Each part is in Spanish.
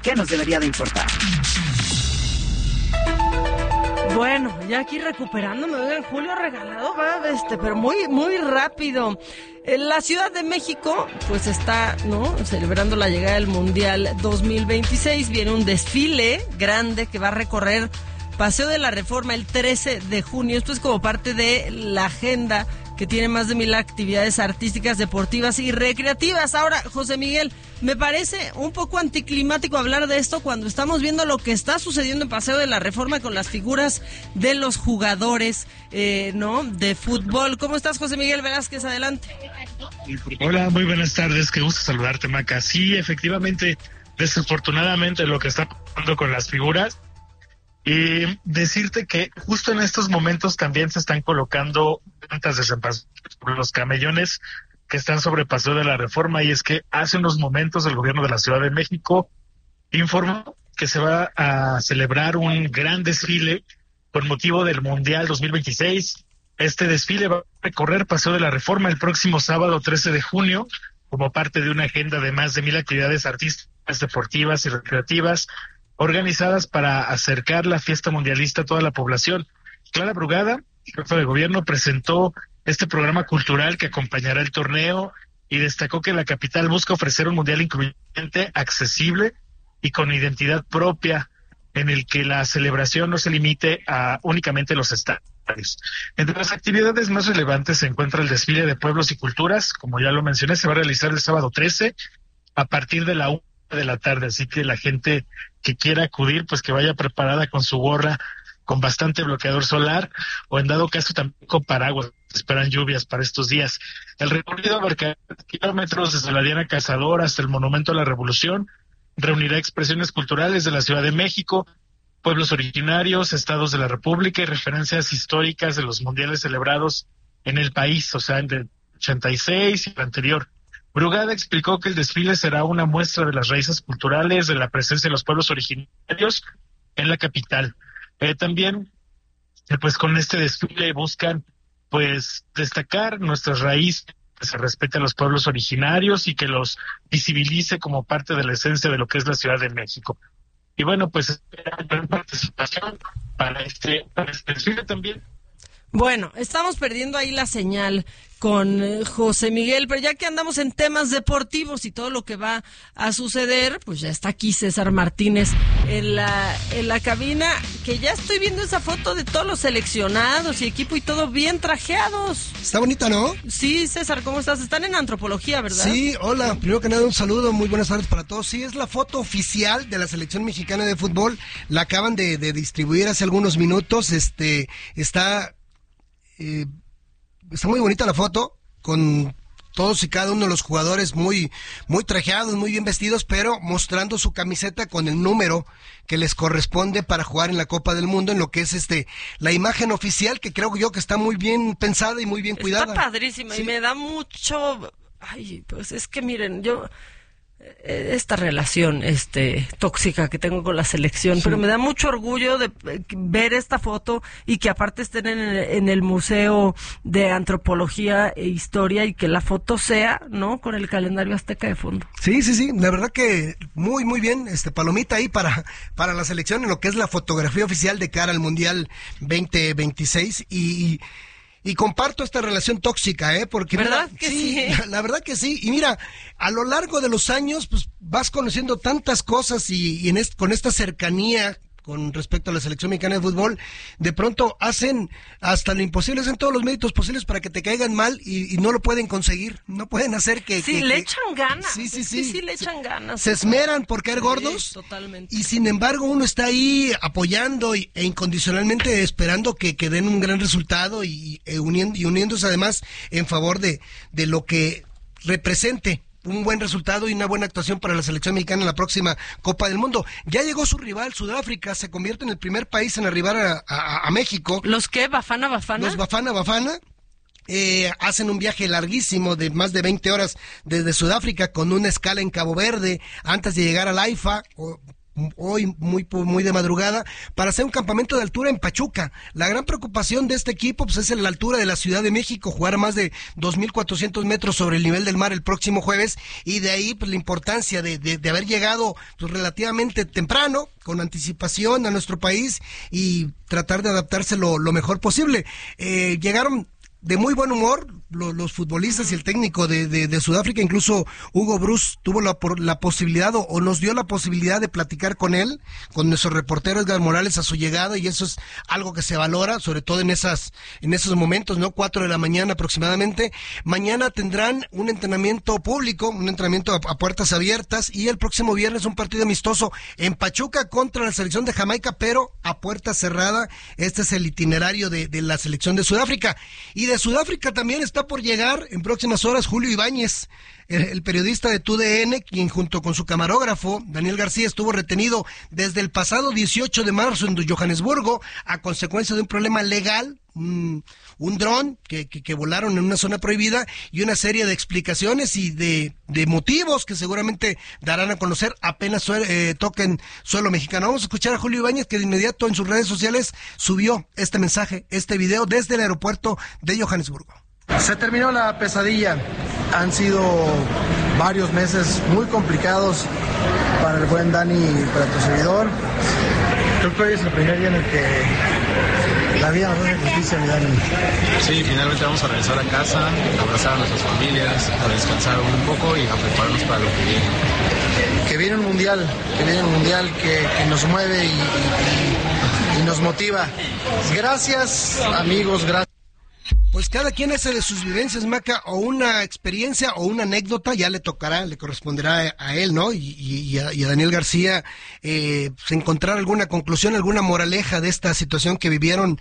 ¿Qué nos debería de importar? Bueno, ya aquí recuperándome, oigan, Julio regalado va, pero muy, muy rápido. En la Ciudad de México, pues está, ¿no?, celebrando la llegada del Mundial 2026. Viene un desfile grande que va a recorrer Paseo de la Reforma el 13 de junio. Esto es como parte de la agenda que tiene más de 1,000 actividades artísticas, deportivas y recreativas. Ahora, José Miguel, me parece un poco anticlimático hablar de esto cuando estamos viendo lo que está sucediendo en Paseo de la Reforma con las figuras de los jugadores, ¿no?, de fútbol. ¿Cómo estás, José Miguel Velázquez? Adelante. Hola, muy buenas tardes. Qué gusto saludarte, Maca. Sí, efectivamente, desafortunadamente lo que está pasando con las figuras. Y decirte que justo en estos momentos también se están colocando ventas de por los camellones que están sobre Paseo de la Reforma, y es que hace unos momentos el gobierno de la Ciudad de México informó que se va a celebrar un gran desfile con motivo del Mundial 2026. Este desfile va a recorrer Paseo de la Reforma el próximo sábado 13 de junio como parte de una agenda de más de 1,000 actividades artísticas, deportivas y recreativas organizadas para acercar la fiesta mundialista a toda la población. Clara Brugada, jefa de gobierno, presentó este programa cultural que acompañará el torneo y destacó que la capital busca ofrecer un mundial incluyente, accesible y con identidad propia, en el que la celebración no se limite a únicamente los estadios. Entre las actividades más relevantes se encuentra el desfile de pueblos y culturas, como ya lo mencioné, se va a realizar el sábado 13 a partir de la 1 de la tarde, así que la gente que quiera acudir, pues que vaya preparada con su gorra con bastante bloqueador solar, o en dado caso también con paraguas. Esperan lluvias para estos días. El recorrido abarca kilómetros desde la Diana Cazadora hasta el Monumento a la Revolución. Reunirá expresiones culturales de la Ciudad de México, pueblos originarios, estados de la República y referencias históricas de los mundiales celebrados en el país, o sea, en el 86 y el anterior. Brugada explicó que el desfile será una muestra de las raíces culturales, de la presencia de los pueblos originarios en la capital. También, pues con este desfile buscan, pues, destacar nuestras raíces, que se respete a los pueblos originarios y que los visibilice como parte de la esencia de lo que es la Ciudad de México. Y bueno, pues espera gran participación para este desfile también. Bueno, estamos perdiendo ahí la señal con José Miguel, pero ya que andamos en temas deportivos y todo lo que va a suceder, pues ya está aquí César Martínez en la cabina, que ya estoy viendo esa foto de todos los seleccionados y equipo y todo bien trajeados. Está bonita, ¿no? Sí, César, ¿cómo estás? Están en antropología, ¿verdad? Sí, hola, primero que nada un saludo, muy buenas tardes para todos. Sí, es la foto oficial de la selección mexicana de fútbol, la acaban de distribuir hace algunos minutos, está muy bonita la foto, con todos y cada uno de los jugadores muy, muy trajeados, muy bien vestidos, pero mostrando su camiseta con el número que les corresponde para jugar en la Copa del Mundo, en lo que es la imagen oficial, que creo yo que está muy bien pensada y muy bien cuidada. Está padrísima, sí. Y me da mucho... Ay, pues es que miren, yo... esta relación tóxica que tengo con la selección, sí. Pero me da mucho orgullo de ver esta foto y que aparte estén en el Museo de Antropología e Historia y que la foto sea, ¿no?, con el calendario azteca de fondo. Sí, la verdad que muy, muy bien, palomita ahí para la selección en lo que es la fotografía oficial de cara al Mundial 2026 y comparto esta relación tóxica, porque ¿verdad? Mira, que sí. La verdad que sí. Y mira, a lo largo de los años, pues vas conociendo tantas cosas y con esta cercanía con respecto a la selección mexicana de fútbol, de pronto hacen hasta lo imposible, hacen todos los méritos posibles para que te caigan mal y no lo pueden conseguir, no pueden hacer que... Sí, le echan ganas. Sí, le echan ganas. Se esmeran por caer gordos. Sí, totalmente. Y sin embargo uno está ahí apoyando e incondicionalmente esperando que den un gran resultado y uniéndose además en favor de lo que represente un buen resultado y una buena actuación para la selección mexicana en la próxima Copa del Mundo. Ya llegó su rival, Sudáfrica, se convierte en el primer país en arribar a México. ¿Los qué? ¿Bafana? Los Bafana. Hacen un viaje larguísimo de más de 20 horas desde Sudáfrica con una escala en Cabo Verde antes de llegar al AIFA, hoy muy de madrugada para hacer un campamento de altura en Pachuca. La gran preocupación de este equipo pues, es la altura de la Ciudad de México, jugar a más de 2.400 metros sobre el nivel del mar el próximo jueves, y de ahí pues la importancia de haber llegado pues, relativamente temprano, con anticipación a nuestro país y tratar de adaptarse lo mejor posible. Llegaron de muy buen humor los futbolistas y el técnico de Sudáfrica. Incluso Hugo Bruce tuvo la posibilidad o nos dio la posibilidad de platicar con él, con nuestro reportero Edgar Morales a su llegada, y eso es algo que se valora, sobre todo en esos momentos, ¿no? 4 de la mañana aproximadamente. Mañana tendrán un entrenamiento público, un entrenamiento a puertas abiertas, y el próximo viernes un partido amistoso en Pachuca contra la selección de Jamaica, pero a puerta cerrada. Este es el itinerario de la selección de Sudáfrica. Y de Sudáfrica también está por llegar en próximas horas Julio Ibáñez, el periodista de TUDN, quien junto con su camarógrafo Daniel García estuvo retenido desde el pasado 18 de marzo en Johannesburgo a consecuencia de un problema legal, un dron que volaron en una zona prohibida, y una serie de explicaciones y de motivos que seguramente darán a conocer apenas toquen suelo mexicano. Vamos a escuchar a Julio Ibáñez, que de inmediato en sus redes sociales subió este mensaje, este video desde el aeropuerto de Johannesburgo. Se terminó la pesadilla. Han sido varios meses muy complicados para el buen Dani y para tu servidor. Creo que hoy es el primer día en el que la vida nos hace justicia, mi Dani. Sí, finalmente vamos a regresar a casa, a abrazar a nuestras familias, a descansar un poco y a prepararnos para lo que viene. Que viene un mundial que nos mueve y nos motiva. Gracias, amigos, gracias. Pues cada quien hace de sus vivencias, Maca, o una experiencia o una anécdota, ya le corresponderá a él, ¿no? Y a Daniel García encontrar alguna conclusión, alguna moraleja de esta situación que vivieron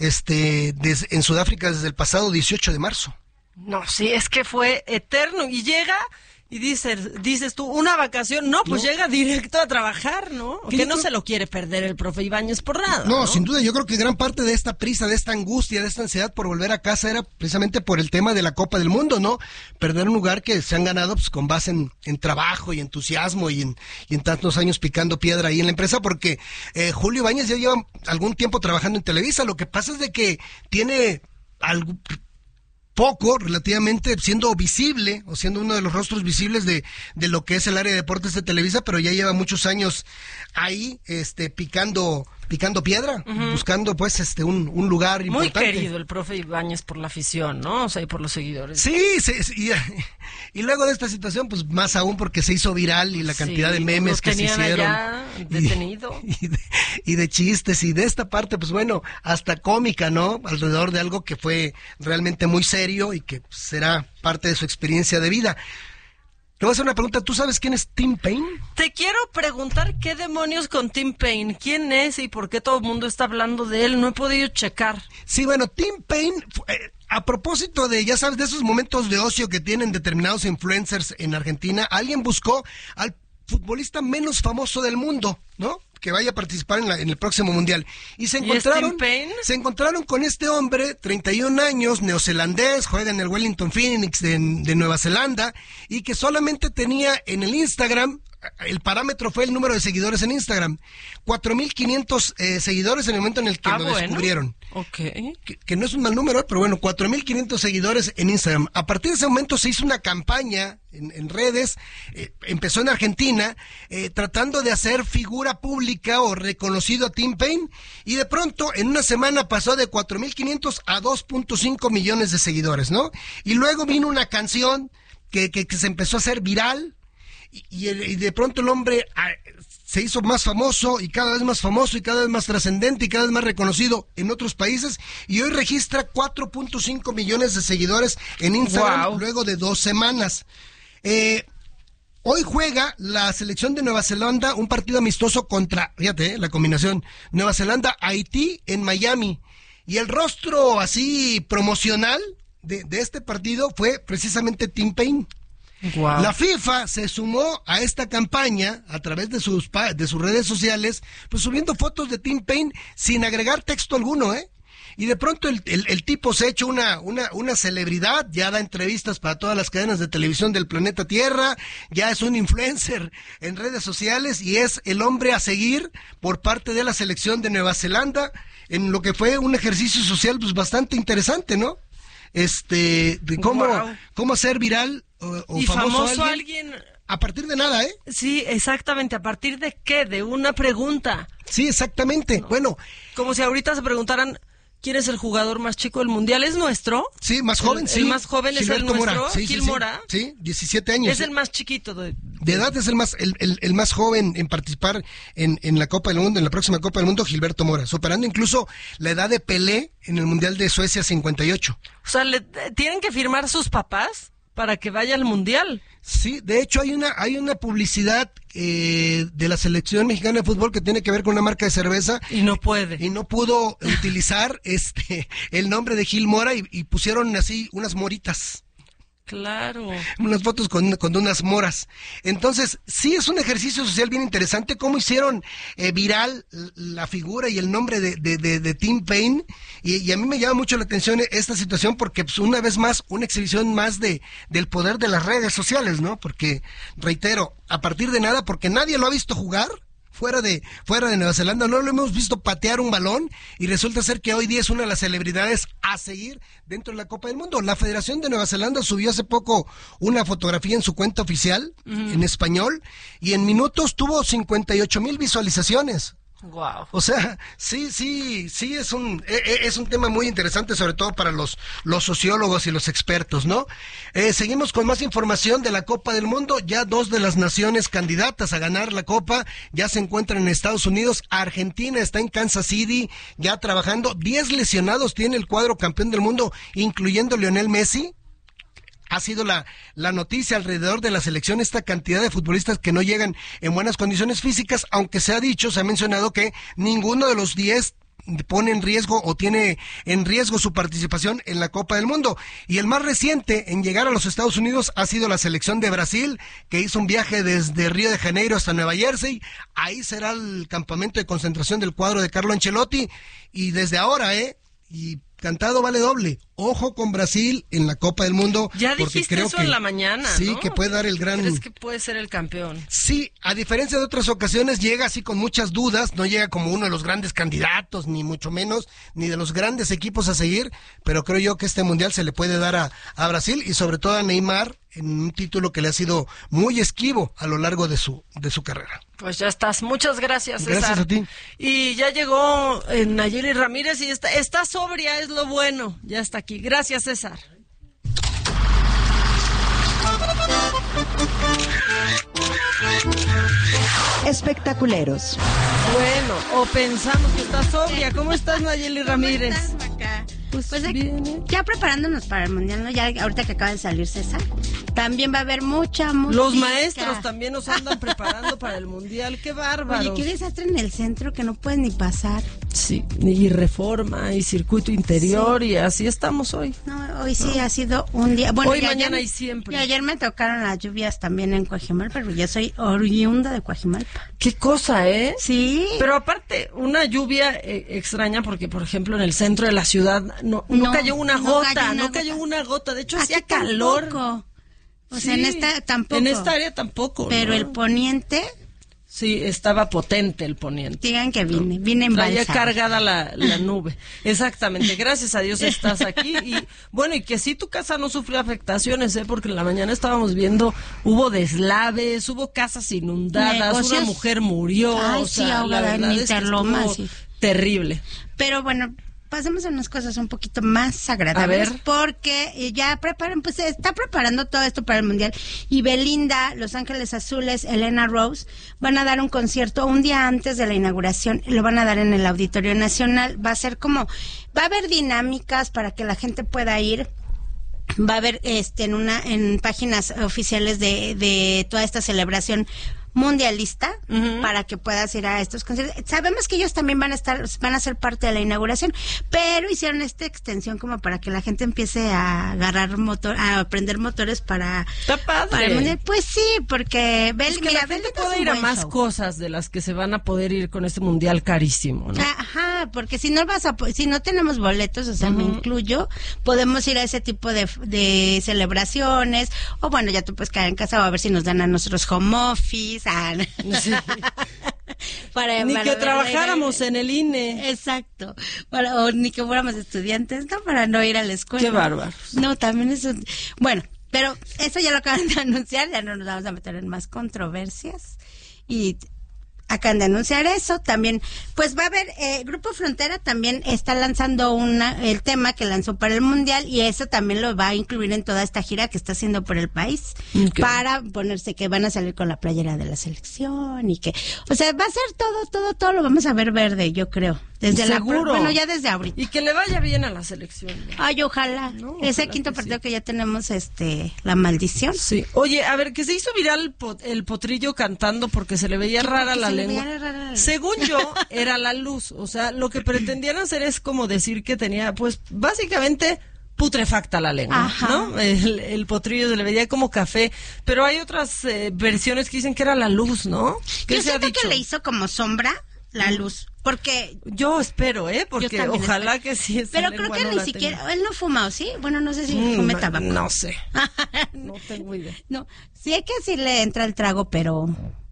en Sudáfrica desde el pasado 18 de marzo. No, sí, es que fue eterno, y llega... Y dices tú, una vacación, no, pues llega directo a trabajar, ¿no? Que no se lo quiere perder el profe Ibáñez por nada. No, sin duda, yo creo que gran parte de esta prisa, de esta angustia, de esta ansiedad por volver a casa era precisamente por el tema de la Copa del Mundo, ¿no? Perder un lugar que se han ganado pues con base en trabajo y entusiasmo y en tantos años picando piedra ahí en la empresa, porque Julio Ibáñez ya lleva algún tiempo trabajando en Televisa. Lo que pasa es de que tiene algo... poco, relativamente, siendo visible, o siendo uno de los rostros visibles de lo que es el área de deportes de Televisa, pero ya lleva muchos años ahí, picando piedra, buscando pues un lugar importante. Muy querido el profe Ibáñez por la afición, ¿no? O sea, y por los seguidores. Sí, y luego de esta situación, pues más aún porque se hizo viral y la cantidad de memes que se hicieron. Allá detenido. Y de chistes, y de esta parte, pues bueno, hasta cómica, ¿no? Alrededor de algo que fue realmente muy serio y que será parte de su experiencia de vida. Te voy a hacer una pregunta. ¿Tú sabes quién es Tim Payne? Te quiero preguntar qué demonios con Tim Payne. ¿Quién es y por qué todo el mundo está hablando de él? No he podido checar. Sí, bueno, Tim Payne, a propósito de, ya sabes, de esos momentos de ocio que tienen determinados influencers en Argentina, alguien buscó al futbolista menos famoso del mundo, ¿no? Que vaya a participar en el próximo mundial. Y se encontraron con este hombre, 31 años, neozelandés, juega en el Wellington Phoenix de Nueva Zelanda, y que solamente tenía en el Instagram, el parámetro fue el número de seguidores en Instagram, 4,500 seguidores en el momento en el que lo descubrieron. Okay. Que no es un mal número, pero bueno, 4,500 seguidores en Instagram. A partir de ese momento se hizo una campaña en redes, empezó en Argentina, tratando de hacer figura pública o reconocido a Tim Payne, y de pronto en una semana pasó de 4,500 a 2.5 millones de seguidores, ¿no? Y luego vino una canción que se empezó a hacer viral, y de pronto el hombre se hizo más famoso y cada vez más famoso y cada vez más trascendente y cada vez más reconocido en otros países, y hoy registra 4.5 millones de seguidores en Instagram. Wow. Luego de 2 semanas. Hoy juega la selección de Nueva Zelanda un partido amistoso contra, fíjate, la combinación, Nueva Zelanda-Haití en Miami, y el rostro así promocional de este partido fue precisamente Tim Payne. Wow. La FIFA se sumó a esta campaña a través de sus redes sociales, pues subiendo fotos de Tim Payne sin agregar texto alguno, y de pronto el tipo se ha hecho una celebridad, ya da entrevistas para todas las cadenas de televisión del planeta Tierra, ya es un influencer en redes sociales y es el hombre a seguir por parte de la selección de Nueva Zelanda, en lo que fue un ejercicio social pues bastante interesante, ¿no? De cómo ser viral o y famoso alguien a partir de nada, ¿eh? Sí, exactamente. ¿A partir de qué? De una pregunta. Sí, exactamente. No. Bueno. Como si ahorita se preguntaran, ¿quién es el jugador más chico del mundial? ¿Es nuestro? Sí, más joven, sí. El más joven Gilberto es el nuestro, Mora. Sí, Gil sí, Mora. Sí, 17 años. Es el más chiquito de edad, es el más joven en participar en la Copa del Mundo, en la próxima Copa del Mundo, Gilberto Mora, superando incluso la edad de Pelé en el Mundial de Suecia 58. O sea, ¿tienen que firmar sus papás para que vaya al mundial? Sí, de hecho hay una publicidad de la selección mexicana de fútbol que tiene que ver con una marca de cerveza y no puede y no pudo utilizar el nombre de Gil Mora y pusieron así unas moritas. Claro. Unas fotos con unas moras. Entonces, sí es un ejercicio social bien interesante, cómo hicieron viral la figura y el nombre de Tim Payne, y a mí me llama mucho la atención esta situación porque pues una vez más, una exhibición más del poder de las redes sociales, ¿no? Porque, reitero, a partir de nada, porque nadie lo ha visto jugar, fuera de Nueva Zelanda, no lo hemos visto patear un balón y resulta ser que hoy día es una de las celebridades a seguir dentro de la Copa del Mundo. La Federación de Nueva Zelanda subió hace poco una fotografía en su cuenta oficial en español y en minutos tuvo 58,000 visualizaciones. Wow. O sea, sí es un tema muy interesante, sobre todo para los sociólogos y los expertos, ¿no? Seguimos con más información de la Copa del Mundo. Ya 2 de las naciones candidatas a ganar la Copa ya se encuentran en Estados Unidos. Argentina está en Kansas City ya trabajando. 10 lesionados tiene el cuadro campeón del mundo, incluyendo Lionel Messi. Ha sido la noticia alrededor de la selección, esta cantidad de futbolistas que no llegan en buenas condiciones físicas, aunque se ha mencionado que ninguno de los 10 pone en riesgo o tiene en riesgo su participación en la Copa del Mundo. Y el más reciente en llegar a los Estados Unidos ha sido la selección de Brasil, que hizo un viaje desde Río de Janeiro hasta Nueva Jersey. Ahí será el campamento de concentración del cuadro de Carlo Ancelotti. Y desde ahora, y cantado vale doble. Ojo con Brasil en la Copa del Mundo. Ya dijiste eso en la mañana, sí, ¿no? que puede dar el gran... ¿Crees que puede ser el campeón? Sí, a diferencia de otras ocasiones, llega así con muchas dudas, no llega como uno de los grandes candidatos, ni mucho menos, ni de los grandes equipos a seguir, pero creo yo que este Mundial se le puede dar a Brasil y sobre todo a Neymar en un título que le ha sido muy esquivo a lo largo de su carrera. Pues ya estás. Muchas gracias, César. Gracias a ti. Y ya llegó Nayeli Ramírez y está sobria, es lo bueno. Ya está aquí. Gracias, César. Espectaculeros. Bueno, o pensamos que está sobria. ¿Cómo estás, Nayeli Ramírez? ¿Cómo estás, Maca? Pues bien, ya preparándonos para el Mundial, ¿no? Ya ahorita que acaba de salir César, también va a haber mucha música. Los maestros también nos andan preparando para el Mundial. ¡Qué bárbaros! Oye, qué desastre en el centro que no pueden ni pasar. Sí, y Reforma, y Circuito Interior, sí. Y así estamos hoy. No, hoy sí ha sido un día... Bueno, hoy, mañana y siempre. Y ayer me tocaron las lluvias también en Coajimalpa, pero yo soy oriunda de Coajimalpa. ¡Qué cosa, Sí. Pero aparte, una lluvia extraña porque, por ejemplo, en el centro de la ciudad no cayó una gota. De hecho, hacía calor. Tampoco. O sea, en esta tampoco. En esta área tampoco. Pero ¿no? el poniente... Sí, estaba potente el poniente. Digan que vine embalsada. Traía cargada la nube. Exactamente. Gracias a Dios estás aquí. Y bueno, y que sí tu casa no sufrió afectaciones, porque en la mañana estábamos viendo, hubo deslaves, hubo casas inundadas, negocios. Una mujer murió. Ay, o sea, sí, ahogada en Interlomas. Sí. Terrible. Pero bueno, pasemos a unas cosas un poquito más agradables. A ver. Porque ya se está preparando todo esto para el Mundial. Y Belinda, Los Ángeles Azules, Elena Rose van a dar un concierto un día antes de la inauguración. Lo van a dar en el Auditorio Nacional. Va a haber dinámicas para que la gente pueda ir. Va a haber en páginas oficiales de toda esta celebración mundialista para que puedas ir a estos conciertos. Sabemos que ellos también van a ser parte de la inauguración, pero hicieron esta extensión como para que la gente empiece a agarrar a aprender motores para el mundial. Pues sí, porque la gente puede ir a más cosas de las que se van a poder ir con este mundial carísimo, ¿no? Ajá, porque si no tenemos boletos, o sea, me incluyo, podemos ir a ese tipo de celebraciones, o bueno, ya tú puedes quedar en casa o a ver si nos dan a nosotros home office. Sí. Ni que trabajáramos en el INE. Exacto. O ni que fuéramos estudiantes, ¿no? Para no ir a la escuela. Qué bárbaros. No, también eso. Bueno, pero eso ya lo acaban de anunciar, ya no nos vamos a meter en más controversias. Y acaban de anunciar eso también. Pues va a haber, Grupo Frontera también está lanzando el tema que lanzó para el Mundial, y eso también lo va a incluir en toda esta gira que está haciendo por el país, para ponerse que van a salir con la playera de la selección y que, o sea, va a ser todo lo vamos a ver verde, yo creo. Seguro. Ya desde ahorita. Y que le vaya bien a la selección. Ay, ojalá. Ese quinto partido que ya tenemos, la maldición. Sí. Oye, a ver, que se hizo viral el potrillo cantando porque se le veía rara la lengua. Según yo, era la luz. O sea, lo que pretendían hacer es como decir que tenía, pues, básicamente putrefacta la lengua, ¿no? El potrillo se le veía como café, pero hay otras versiones que dicen que era la luz, ¿no? Yo siento que le hizo como sombra la luz, porque yo espero, porque ojalá que sí. Pero creo que ni siquiera, él no fuma, ¿o sí? Bueno, no sé si fume tabaco. No sé. No tengo idea. No, sí hay que sí le entra el trago, pero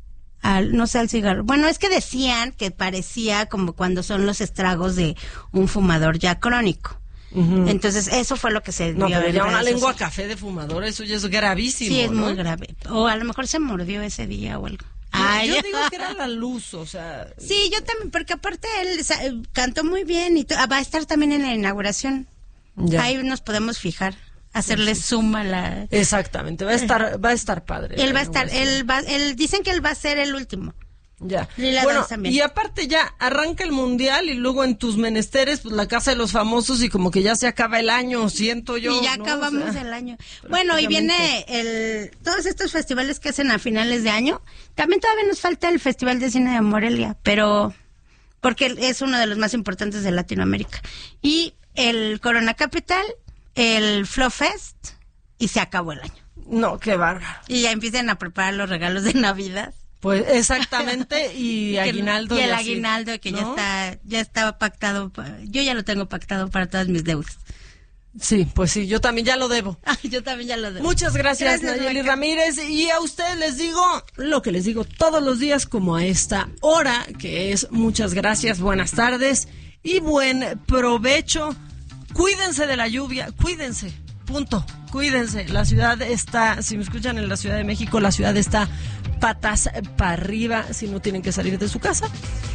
no sé, al cigarro. Bueno, es que decían que parecía como cuando son los estragos de un fumador ya crónico. Entonces, eso fue lo que se dio. No, pero ya una lengua café de fumador, eso ya es gravísimo. Sí, es muy grave. O a lo mejor se mordió ese día o algo. Yo digo que era la luz, o sea. Sí, yo también, porque aparte él cantó muy bien y va a estar también en la inauguración. Ya. Ahí nos podemos fijar, hacerle zoom a la. Exactamente, va a estar padre. Él va a estar, dicen que él va a ser el último. Ya. Bueno, y aparte ya arranca el mundial y luego en tus menesteres, pues la casa de los famosos y como que ya se acaba el año, siento yo. Y ya acabamos el año. Bueno, y viene todos estos festivales que hacen a finales de año. También todavía nos falta el Festival de Cine de Morelia, pero porque es uno de los más importantes de Latinoamérica. Y el Corona Capital, el Flow Fest, y se acabó el año. No, qué bárbaro. Y ya empiezan a preparar los regalos de Navidad. Pues exactamente, y aguinaldo. Y el aguinaldo que ¿no? ya estaba pactado, yo ya lo tengo pactado para todas mis deudas. Sí, pues sí, yo también ya lo debo. Yo también ya lo debo. Muchas gracias Nayeli Ramírez, y a ustedes les digo lo que les digo todos los días como a esta hora, que es muchas gracias, buenas tardes y buen provecho. Cuídense de la lluvia, cuídense. Punto. Cuídense. La ciudad está, si me escuchan en la Ciudad de México, la ciudad está patas para arriba. Si no tienen que salir de su casa,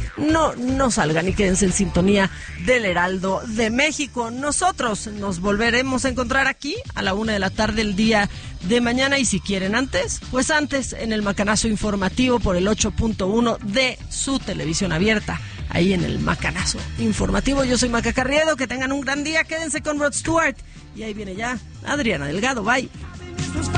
no salgan y quédense en sintonía del Heraldo de México. Nosotros nos volveremos a encontrar aquí a la 1:00 p.m. el día de mañana, y si quieren antes, pues antes en el Macanazo Informativo por el 8.1 de su televisión abierta. Ahí en el Macanazo Informativo. Yo soy Maca Carriedo, que tengan un gran día, quédense con Rod Stewart. Y ahí viene ya Adriana Delgado, bye.